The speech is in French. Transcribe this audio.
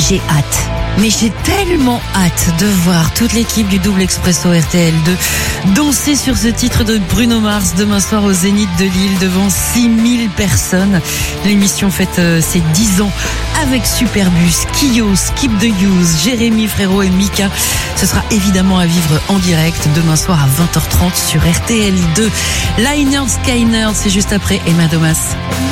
j'ai hâte. Mais j'ai tellement hâte de voir toute l'équipe du Double Expresso RTL2 danser sur ce titre de Bruno Mars demain soir au Zénith de Lille devant 6000 personnes. L'émission fête ses 10 ans avec Superbus, Kyo, Skip the Use, Jérémy Frérot et Mika. Ce sera évidemment à vivre en direct demain soir à 20h30 sur RTL2. Lynyrd Skynyrd, c'est juste après Emma Thomas.